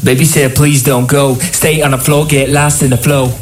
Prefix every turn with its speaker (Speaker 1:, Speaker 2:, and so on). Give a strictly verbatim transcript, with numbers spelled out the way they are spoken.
Speaker 1: Baby said please don't go. Stay on the floor, get lost in the flow.